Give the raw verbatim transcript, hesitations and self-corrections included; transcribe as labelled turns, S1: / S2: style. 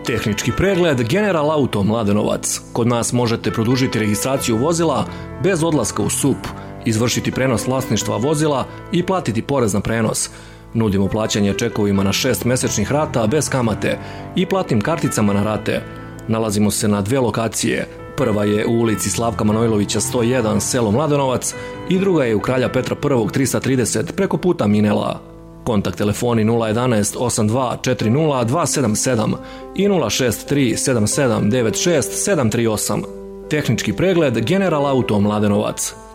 S1: Tehnički pregled General Auto Mladenovac. Kod nas možete produžiti registraciju vozila bez odlaska u S U P, izvršiti prenos vlasništva vozila i platiti porez na prenos. Nudimo plaćanje čekovima na šest mesečnih rata bez kamate i platnim karticama na rate. Nalazimo se na dve lokacije. Prva je u ulici Slavka Manojlovića sto jedan, selo Mladenovac, i druga je u Kralja Petra prvog trista trideset preko puta Minela. Kontakt telefoni nula jedanaest osam dva četiri nula dva sedam sedam i nula šest tri sedam sedam devet šest sedam tri osam. Tehnički pregled General Auto Mladenovac.